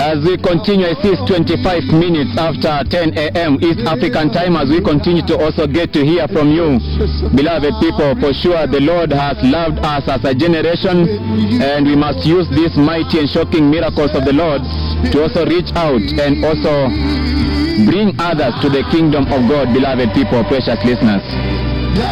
As we continue, it is 25 minutes after 10 a.m. East African time, as we continue to also get to hear from you, beloved people. For sure, the Lord has loved us as a generation, and we must use these mighty and shocking miracles of the Lord to also reach out and also bring others to the kingdom of God, beloved people, precious listeners.